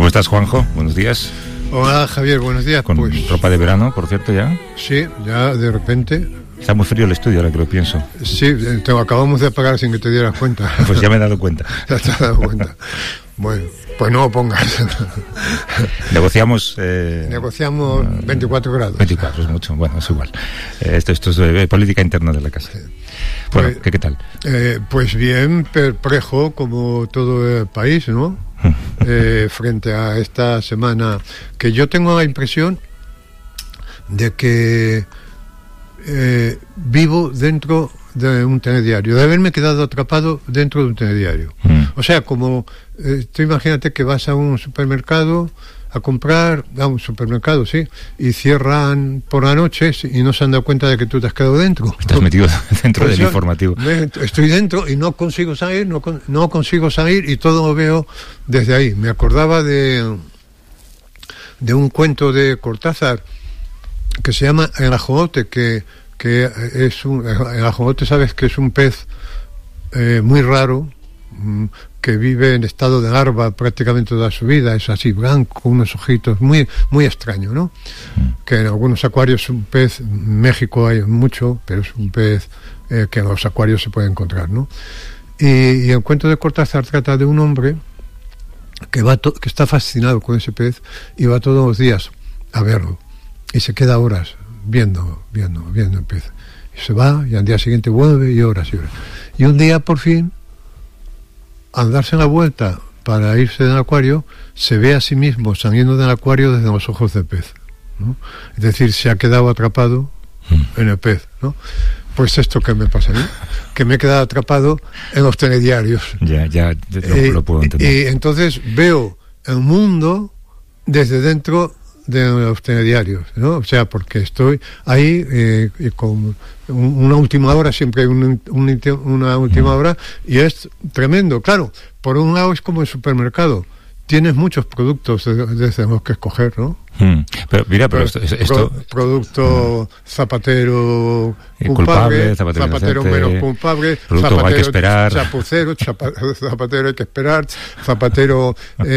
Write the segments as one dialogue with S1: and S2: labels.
S1: ¿Cómo estás, Juanjo? Buenos días.
S2: Hola, Javier, buenos días.
S1: Con ropa de verano, por cierto, ya.
S2: Sí, ya de repente.
S1: Está muy frío el estudio, ahora que lo pienso.
S2: Sí, te acabamos de apagar sin que te dieras cuenta.
S1: Pues ya me he dado cuenta.
S2: Ya te has dado cuenta. Bueno, pues no lo pongas.
S1: Negociamos...
S2: Negociamos 24 grados.
S1: 24 es mucho, bueno, es igual. Esto es política interna de la casa. Bueno, pues, ¿qué tal?
S2: Pues bien, perplejo como todo el país, ¿no? Frente a esta semana, que yo tengo la impresión de que vivo dentro de un telediario, de haberme quedado atrapado dentro de un telediario. O sea, como tú imagínate que vas a un supermercado a comprar, a un supermercado, sí, y cierran por la noche y no se han dado cuenta de que tú te has quedado dentro.
S1: Estás metido dentro del informativo.
S2: Estoy dentro y no consigo salir, no consigo salir, y todo lo veo desde ahí. Me acordaba de un cuento de Cortázar que se llama El ajolote, que es el ajolote, sabes que es un pez muy raro, que vive en estado de larva prácticamente toda su vida, es así blanco, unos ojitos, muy, muy extraño, ¿no? Que en algunos acuarios es un pez, en México hay mucho, pero es un pez que en los acuarios se puede encontrar, ¿no? Y el cuento de Cortázar trata de un hombre que está fascinado con ese pez y va todos los días a verlo y se queda horas viendo el pez, y se va y al día siguiente vuelve y horas y horas, y un día por fin, al darse la vuelta para irse del acuario, se ve a sí mismo saliendo del acuario desde los ojos del pez, ¿no? Es decir, se ha quedado atrapado en el pez, ¿no? Pues esto que me pasa a mí, que me he quedado atrapado en los telediarios.
S1: Ya lo puedo entender.
S2: Y entonces veo el mundo desde dentro de los telediarios, ¿no? O sea, porque estoy ahí con una última hora, siempre hay una última hora, y es tremendo. Claro, por un lado es como el supermercado, tienes muchos productos desde los que escoger, ¿no?
S1: Pero mira, pero esto
S2: producto zapatero
S1: culpable,
S2: zapatero menos culpable,
S1: producto
S2: zapatero
S1: hay que esperar,
S2: chapucero, zapatero hay que esperar, zapatero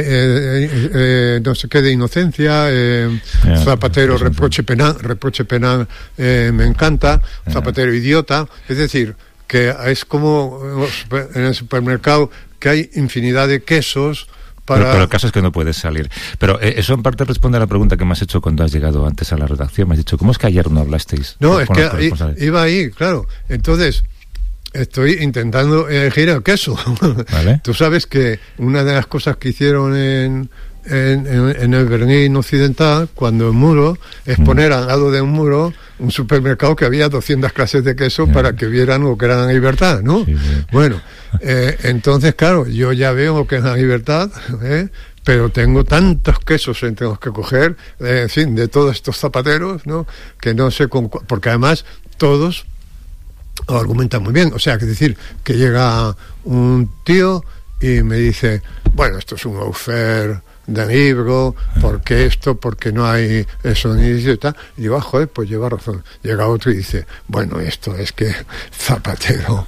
S2: no sé qué de inocencia, zapatero reproche penal, me encanta, zapatero idiota. Es decir, que es como en el supermercado que hay infinidad de quesos.
S1: Pero el caso es que no puedes salir. Pero eso en parte responde a la pregunta que me has hecho cuando has llegado antes a la redacción. Me has dicho, ¿cómo es que ayer no hablasteis?
S2: No, es que iba ahí, claro. Entonces, estoy intentando elegir el queso. ¿Vale? Tú sabes que una de las cosas que hicieron en el Berlín Occidental, cuando el muro, es poner al lado de un muro un supermercado que había 200 clases de queso para que vieran lo que era la libertad, ¿no? Sí. Bueno, entonces, claro, yo ya veo lo que es la libertad, pero tengo tantos quesos entre los que coger, en fin, de todos estos zapateros, ¿no? Que no sé porque además todos lo argumentan muy bien. O sea, que decir, que llega un tío y me dice, bueno, esto es un lawfare de libro, porque esto, porque no hay eso ni tal. Y digo, joder, pues lleva razón. Llega otro y dice, bueno, esto es que Zapatero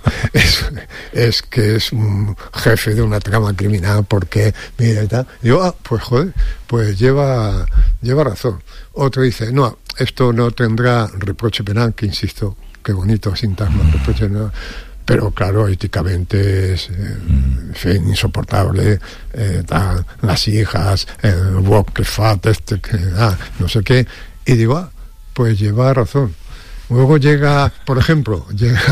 S2: es que es un jefe de una trama criminal, porque mira y tal. Y digo, pues joder, pues lleva razón. Otro dice, no, esto no tendrá reproche penal, que insisto, qué bonito sintagma, reproche penal. Pero claro, éticamente es insoportable, las hijas, el wok que fat, no sé qué. Y digo, pues lleva razón. Luego llega, por ejemplo,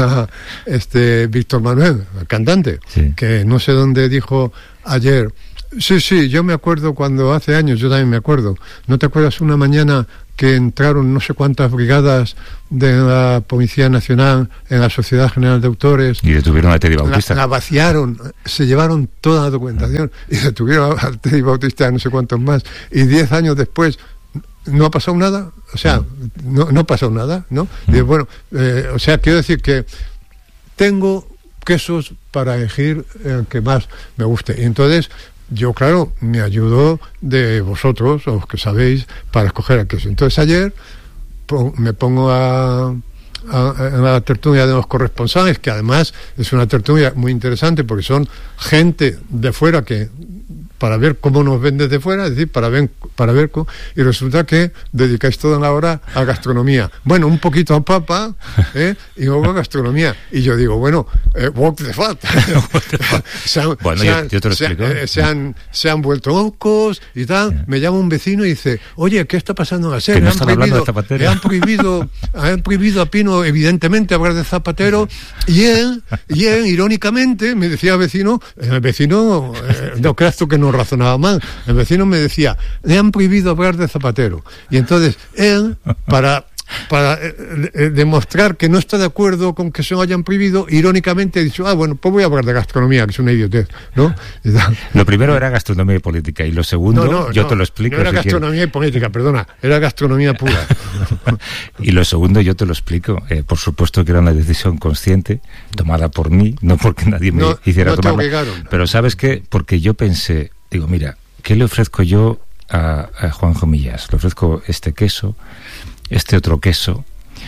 S2: Víctor Manuel, el cantante, sí, que no sé dónde dijo ayer, sí, yo me acuerdo cuando hace años, yo también me acuerdo, ¿no te acuerdas una mañana que entraron no sé cuántas brigadas de la Policía Nacional en la Sociedad General de Autores
S1: y detuvieron a Teddy Bautista?
S2: La vaciaron, se llevaron toda la documentación y detuvieron a Teddy Bautista, no sé cuántos más, y 10 años después no ha pasado nada. O sea, no ha pasado nada, ¿no? Y bueno, o sea, quiero decir que tengo quesos para elegir el que más me guste, y entonces yo, claro, me ayudo de vosotros, los que sabéis, para escoger el queso. Entonces ayer me pongo a la tertulia de los corresponsales, que además es una tertulia muy interesante porque son gente de fuera que para ver cómo nos ven desde fuera, es decir, para ver cómo, y resulta que dedicáis toda la hora a gastronomía. Bueno, un poquito a papa, y luego a gastronomía. Y yo digo, bueno, what the fuck.
S1: Yo te lo explico.
S2: Se han vuelto locos y tal. Yeah. Me llama un vecino y dice, oye, ¿qué está pasando en la serie?
S1: No han
S2: prohibido a Pino, evidentemente, hablar de Zapatero, y él, irónicamente, me decía el vecino, no creas tú que no razonaba mal, el vecino me decía, le han prohibido hablar de Zapatero. Y entonces él, para demostrar que no está de acuerdo con que se lo hayan prohibido, irónicamente ha dicho, bueno, pues voy a hablar de gastronomía, que es una idiotez, ¿no?
S1: Lo primero era gastronomía y política, y lo segundo, te lo explico.
S2: No era gastronomía y política, perdona, era gastronomía pura.
S1: Y lo segundo yo te lo explico. Por supuesto que era una decisión consciente, tomada por mí, no porque nadie me hiciera tomarla. Pero ¿sabes qué? Porque yo pensé, digo, mira, ¿qué le ofrezco yo a Juanjo Millás? Le ofrezco este queso, este otro queso,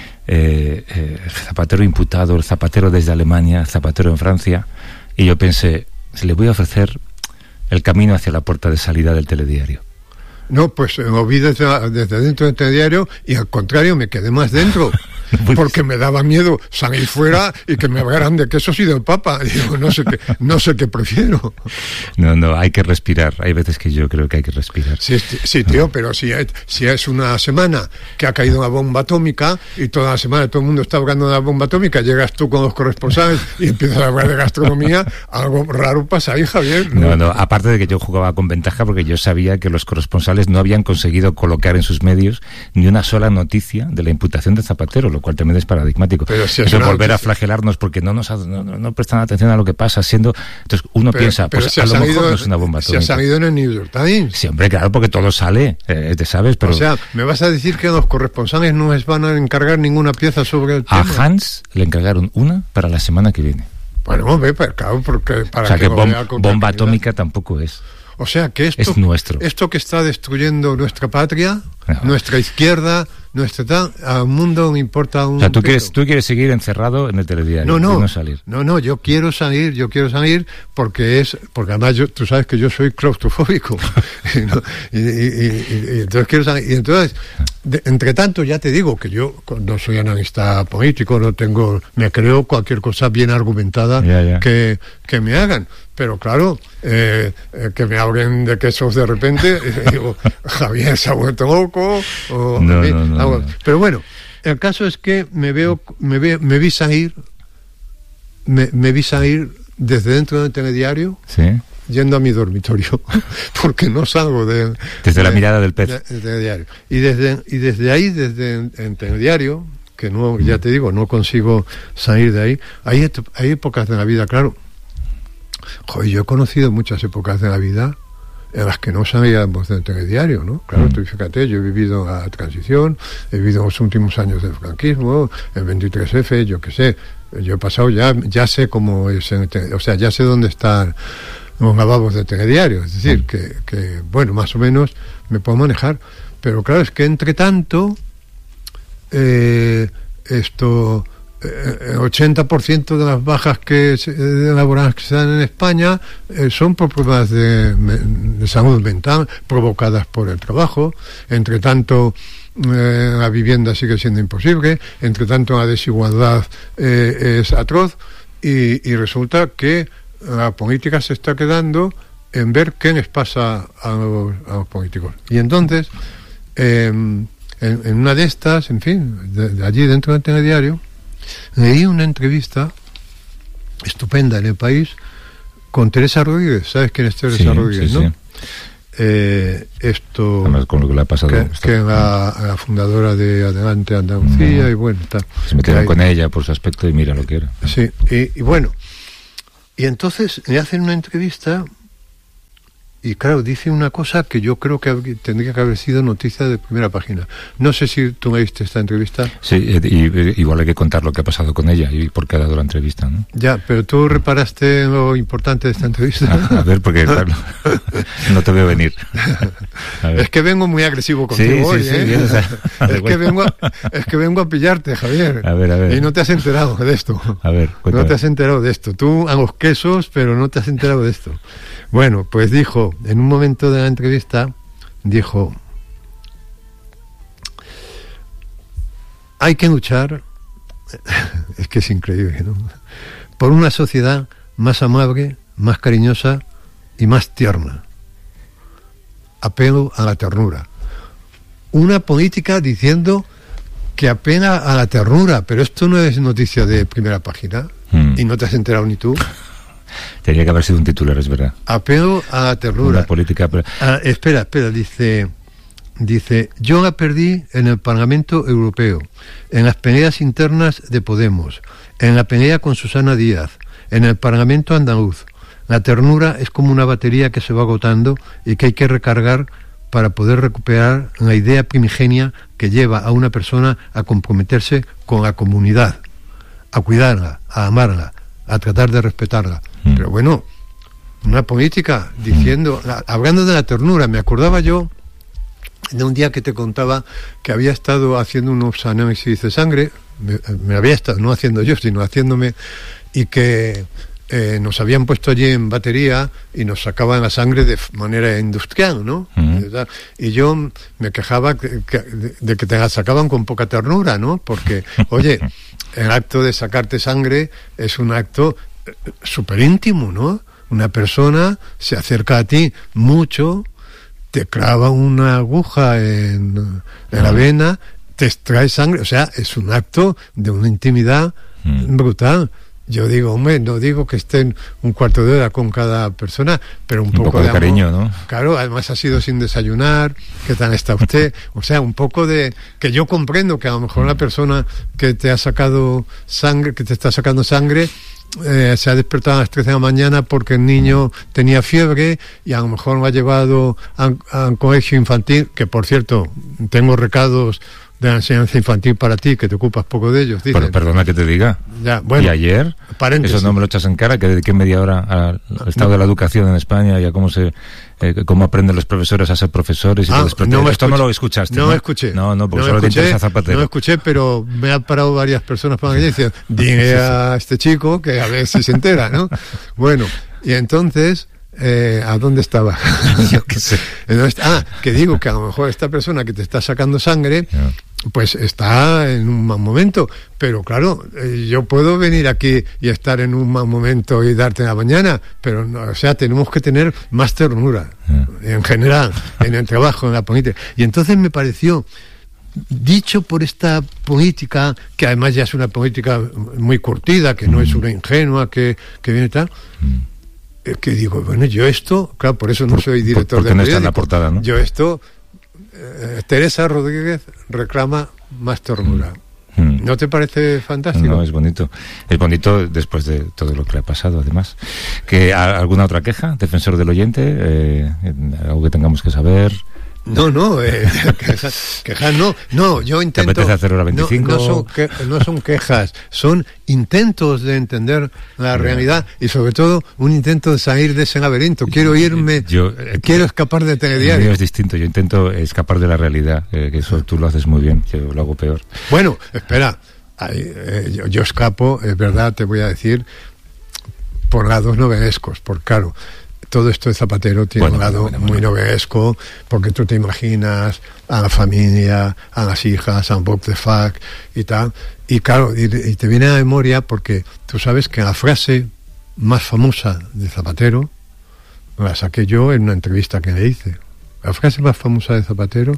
S1: Zapatero imputado, el Zapatero desde Alemania, Zapatero en Francia, y yo pensé, le voy a ofrecer el camino hacia la puerta de salida del telediario.
S2: No, pues lo vi desde dentro del telediario, y al contrario, me quedé más dentro, porque me daba miedo salir fuera y que me hablaran de quesos y del Papa. Digo, no sé qué prefiero.
S1: No, hay que respirar. Hay veces que yo creo que hay que respirar.
S2: Sí, tío, pero si es una semana que ha caído una bomba atómica y toda la semana todo el mundo está hablando de la bomba atómica, llegas tú con los corresponsales y empiezas a hablar de gastronomía, algo raro pasa ahí, Javier.
S1: No, aparte de que yo jugaba con ventaja, porque yo sabía que los corresponsales no habían conseguido colocar en sus medios ni una sola noticia de la imputación de Zapatero, lo cual también es paradigmático.
S2: Pero si
S1: eso volver a flagelarnos porque no prestan atención a lo que pasa, entonces uno piensa, pues a lo mejor no es una bomba atómica.
S2: ¿Se ha salido en el New York Times?
S1: Sí, hombre, claro, porque todo sale, te sabes, pero...
S2: O sea, ¿me vas a decir que los corresponsales no les van a encargar ninguna pieza sobre el tema?
S1: A Hans le encargaron una para la semana que viene.
S2: Bueno, hombre, claro, porque para
S1: o sea, que bomba atómica tampoco es.
S2: O sea, que
S1: es nuestro.
S2: Esto que está destruyendo nuestra patria, nuestra izquierda, al mundo no importa un...
S1: O sea, tú quieres seguir encerrado en el telediario.
S2: No
S1: salir.
S2: No, yo quiero salir porque además tú sabes que yo soy claustrofóbico. y entonces quiero salir. Y entonces, entre tanto, ya te digo que yo no soy analista político, me creo cualquier cosa bien argumentada que me hagan. Pero claro, que me hablen de quesos de repente, digo, Javier se ha vuelto loco. No. Pero bueno, el caso es que me vi salir desde dentro del telediario, yendo a mi dormitorio, porque no salgo
S1: desde la mirada del pez.
S2: Del telediario. Y desde ahí, desde el telediario, que no, ya te digo, no consigo salir de ahí. Hay épocas de la vida, claro. Joder, yo he conocido muchas épocas de la vida en las que no sabíamos del telediario, ¿no? Claro, tú fíjate, yo he vivido la transición, he vivido los últimos años del franquismo, el 23F, yo qué sé, yo he pasado ya sé cómo es, o sea, ya sé dónde están los lavabos de telediario, es decir, que bueno, más o menos me puedo manejar, pero claro, es que entre tanto, el 80% de las bajas laborales que se dan en España son por problemas de salud mental provocadas por el trabajo. Entre tanto, la vivienda sigue siendo imposible. Entre tanto, la desigualdad es atroz. Y resulta que la política se está quedando en ver qué les pasa a los políticos. Y entonces, en una de estas, en fin, de allí dentro del telediario, leí una entrevista estupenda en El País con Teresa Rodríguez. ¿Sabes quién es Teresa Rodríguez, no?
S1: Además, con lo que le ha pasado,
S2: que la fundadora de Adelante Andalucía, y bueno, tal.
S1: Se metieron con ella por su aspecto y mira lo que era.
S2: Sí, y bueno, y entonces le hacen una entrevista. Y claro, dice una cosa que yo creo que tendría que haber sido noticia de primera página. No sé si tú me viste esta entrevista.
S1: Sí, igual hay que contar lo que ha pasado con ella y por qué ha dado la entrevista, ¿no?
S2: Ya, pero tú reparaste lo importante de esta entrevista.
S1: A ver, porque claro, no te veo venir.
S2: Es que vengo muy agresivo contigo hoy, ¿eh? Bien, o sea, es que vengo a pillarte, Javier.
S1: A ver.
S2: Y no te has enterado de esto.
S1: A ver, cuéntame.
S2: No te has enterado de esto. Tú a los quesos, pero no te has enterado de esto. Bueno, pues dijo ejemplo, en un momento de la entrevista dijo: hay que luchar, es que es increíble, ¿no?, por una sociedad más amable, más cariñosa y más tierna. Apelo a la ternura. Una política diciendo que apela a la ternura, pero esto no es noticia de primera página, y no te has enterado ni tú.
S1: Tenía que haber sido un titular, es verdad.
S2: Apelo a la ternura.
S1: Una política...
S2: Espera, dice, yo la perdí en el Parlamento Europeo, en las peleas internas de Podemos, en la pelea con Susana Díaz, en el Parlamento andaluz. La ternura es como una batería que se va agotando y que hay que recargar para poder recuperar la idea primigenia que lleva a una persona a comprometerse con la comunidad, a cuidarla, a amarla, a tratar de respetarla. Pero bueno, una política diciendo, hablando de la ternura, me acordaba yo de un día que te contaba que había estado haciendo unos análisis de sangre, me había estado, no haciendo yo, sino haciéndome, y que nos habían puesto allí en batería y nos sacaban la sangre de manera industrial, ¿no? Y yo me quejaba de que te la sacaban con poca ternura, ¿no? Porque, oye, el acto de sacarte sangre es un acto súper íntimo, ¿no? Una persona se acerca a ti mucho, te clava una aguja en la vena, te extrae sangre, o sea, es un acto de una intimidad brutal. Yo digo, hombre, no digo que estén un cuarto de hora con cada persona, pero un poco de amor,
S1: cariño, ¿no?
S2: Claro, además ha sido sin desayunar, ¿qué tal está usted? O sea, un poco de... que yo comprendo que a lo mejor la persona que te ha sacado sangre, que te está sacando sangre, se ha despertado a las 3 de la mañana porque el niño tenía fiebre y a lo mejor lo ha llevado a un colegio infantil, que por cierto, tengo recados de la enseñanza infantil para ti, que te ocupas poco de ellos, dicen.
S1: Pero perdona que te diga.
S2: Ya, bueno,
S1: y ayer, eso no me lo echas en cara, que dediqué media hora al estado de la educación en España y a cómo aprenden los profesores a ser profesores y todo esto. Esto no lo escuchaste.
S2: No escuché.
S1: No, porque solo te interesa Zapatero.
S2: No escuché, pero me han parado varias personas para que dicen, dile a este chico que a ver si se entera, ¿no? Bueno, y entonces... ¿a dónde estaba?
S1: Yo qué sé.
S2: Que digo que a lo mejor esta persona que te está sacando sangre, pues está en un mal momento, pero claro, yo puedo venir aquí y estar en un mal momento y darte la mañana, pero no, o sea, tenemos que tener más ternura en general, en el trabajo, en la política. Y entonces me pareció, dicho por esta política, que además ya es una política muy curtida, que no es una ingenua, que viene tal, que digo, bueno, yo esto, claro, por eso no soy director de periódico.
S1: No está en la portada, ¿no?
S2: Yo esto, Teresa Rodríguez reclama más ternura. ¿No te parece fantástico?
S1: No, es bonito. Es bonito después de todo lo que le ha pasado, además. ¿Alguna otra queja, defensor del oyente? ¿Algo que tengamos que saber?
S2: No, quejas no, yo intento...
S1: ¿Te apetece hacer hora 25?
S2: No son quejas, son intentos de entender la realidad y sobre todo un intento de salir de ese laberinto. Quiero irme, quiero escapar de telediario.
S1: Es distinto, yo intento escapar de la realidad, que eso tú lo haces muy bien, yo lo hago peor.
S2: Bueno, espera, yo escapo, es verdad, te voy a decir, por lados novelescos, por claro... Todo esto de Zapatero tiene un lado muy novelesco, porque tú te imaginas a la familia, a las hijas, a Bob the Fuck y tal. Y claro, y te viene a la memoria porque tú sabes que la frase más famosa de Zapatero la saqué yo en una entrevista que le hice. La frase más famosa de Zapatero,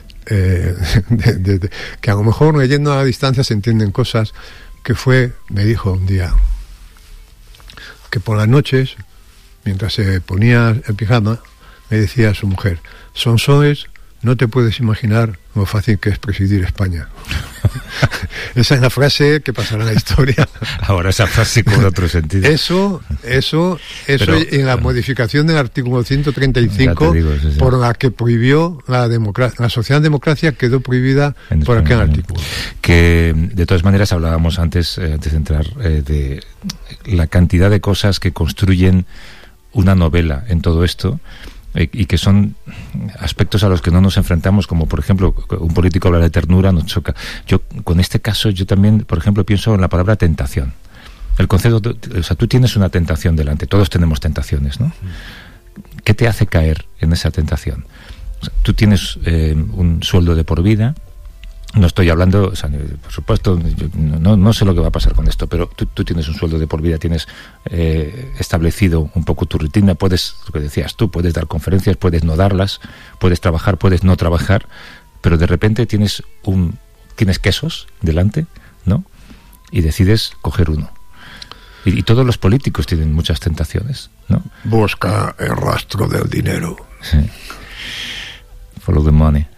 S2: que a lo mejor leyendo a la distancia se entienden cosas, que fue, me dijo un día, que por las noches, mientras se ponía el pijama, me decía a su mujer, Sonsoes, no te puedes imaginar lo fácil que es presidir España. Esa es la frase que pasará en la historia.
S1: Ahora esa frase con otro sentido.
S2: Eso pero, en la modificación del artículo 135, por la que prohibió la democracia, la socialdemocracia quedó prohibida por aquel artículo.
S1: Que de todas maneras hablábamos antes de entrar de la cantidad de cosas que construyen una novela en todo esto y que son aspectos a los que no nos enfrentamos, como por ejemplo un político habla de ternura, nos choca. Yo con este caso yo también, por ejemplo, pienso en la palabra tentación. El concepto, o sea, tú tienes una tentación delante, todos tenemos tentaciones, ¿no? ¿qué te hace caer en esa tentación? O sea, tú tienes un sueldo de por vida. No estoy hablando, o sea, por supuesto, yo no sé lo que va a pasar con esto, pero tú tienes un sueldo de por vida, tienes establecido un poco tu rutina, puedes, lo que decías tú, puedes dar conferencias, puedes no darlas, puedes trabajar, puedes no trabajar, pero de repente tienes quesos delante, ¿no? Y decides coger uno. Y todos los políticos tienen muchas tentaciones, ¿no?
S2: Busca el rastro del dinero.
S1: Sí. Follow the money.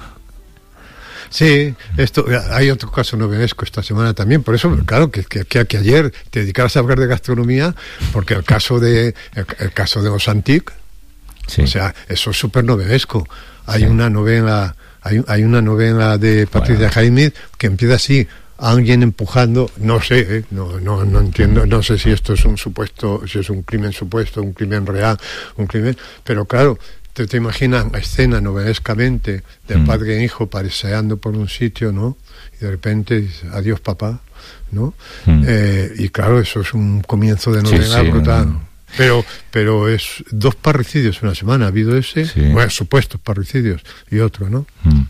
S2: Sí, hay otro caso novelesco esta semana también, por eso, claro, que ayer te dedicaras a hablar de gastronomía, porque el caso de Osantic, sí. O sea, eso es súper novelesco. Hay una novela de Patricia Jaime que empieza así: alguien empujando, no sé, no entiendo, no sé si esto es un supuesto, si es un crimen supuesto, un crimen real, pero claro, te imaginas la escena novelescamente del padre e hijo paseando por un sitio, ¿no? Y de repente dice, adiós papá, ¿no? Y claro, eso es un comienzo de novela brutal. Pero es 2 parricidios en una semana. Ha habido ese, bueno, supuestos parricidios, y otro, ¿no?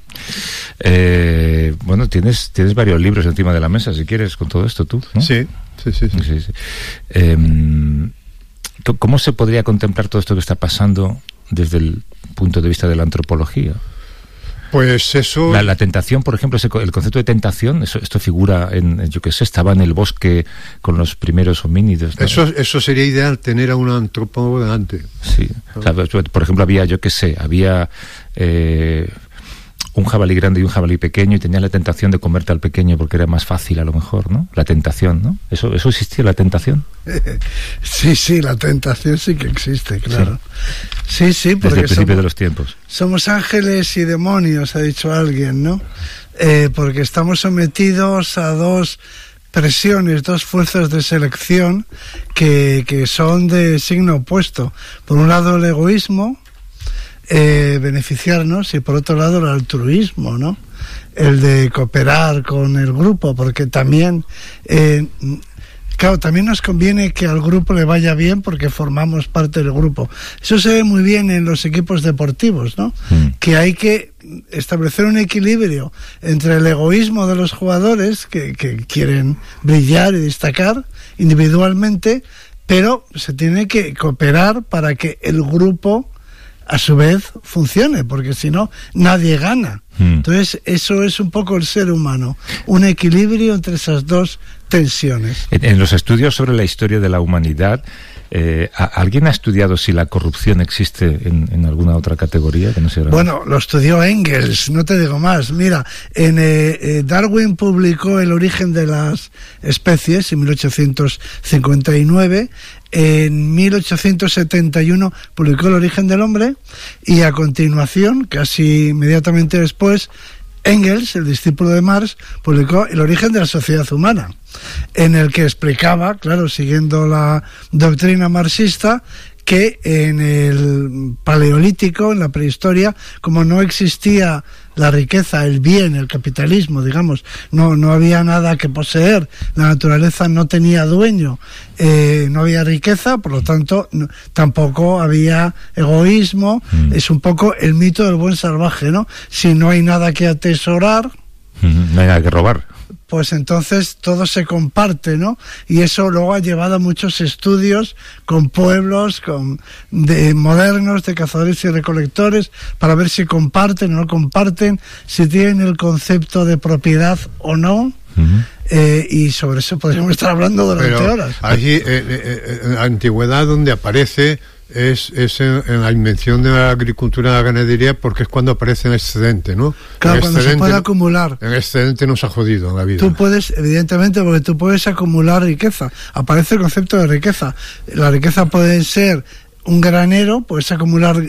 S1: Bueno, tienes varios libros encima de la mesa, si quieres, con todo esto tú, ¿no?
S2: Sí.
S1: ¿Cómo se podría contemplar todo esto que está pasando desde el punto de vista de la antropología?
S2: Pues eso...
S1: La tentación, por ejemplo, el concepto de tentación, esto figura estaba en el bosque con los primeros homínidos, ¿no?
S2: Eso sería ideal, tener a un antropólogo delante.
S1: Sí, ¿no? O sea, por ejemplo, había un jabalí grande y un jabalí pequeño, y tenías la tentación de comerte al pequeño porque era más fácil, a lo mejor, ¿no? La tentación, ¿no? ¿Eso existía, la tentación?
S3: Sí, la tentación sí que existe, claro. Sí, porque
S1: desde el principio de los tiempos.
S3: Somos ángeles y demonios, ha dicho alguien, ¿no? Porque estamos sometidos a 2 presiones, 2 fuerzas de selección que son de signo opuesto. Por un lado, el egoísmo, beneficiarnos, y por otro lado el altruismo, ¿no? El de cooperar con el grupo, porque también claro, también nos conviene que al grupo le vaya bien porque formamos parte del grupo. Eso se ve muy bien en los equipos deportivos, ¿no? Que hay que establecer un equilibrio entre el egoísmo de los jugadores que quieren brillar y destacar individualmente, pero se tiene que cooperar para que el grupo a su vez funcione, porque si no, nadie gana. Entonces, eso es un poco el ser humano, un equilibrio entre esas 2 tensiones.
S1: En los estudios sobre la historia de la humanidad, ¿alguien ha estudiado si la corrupción existe en alguna otra categoría? Que no sea
S3: bueno, lo estudió Engels, no te digo más. Mira, Darwin publicó El origen de las especies en 1859, en 1871 publicó El origen del hombre, y a continuación, casi inmediatamente después, Engels, el discípulo de Marx, publicó El origen de la sociedad humana, en el que explicaba, claro, siguiendo la doctrina marxista, que en el Paleolítico, en la prehistoria, como no existía la riqueza, el bien, el capitalismo, digamos, no había nada que poseer, la naturaleza no tenía dueño, no había riqueza, por lo tanto tampoco había egoísmo. Es un poco el mito del buen salvaje, ¿no? Si no hay nada que atesorar,
S1: no hay nada que robar,
S3: pues entonces todo se comparte, ¿no? Y eso luego ha llevado a muchos estudios con pueblos modernos de cazadores y recolectores para ver si comparten o no comparten, si tienen el concepto de propiedad o no. Y sobre eso podríamos estar hablando durante horas.
S2: Allí, en la antigüedad, donde aparece es en la invención de la agricultura y la ganadería, porque es cuando aparece el excedente, ¿no?
S3: Claro, cuando se puede acumular.
S2: El excedente nos ha jodido en la vida.
S3: Tú puedes, evidentemente, porque tú puedes acumular riqueza. Aparece el concepto de riqueza. La riqueza puede ser un granero, puedes acumular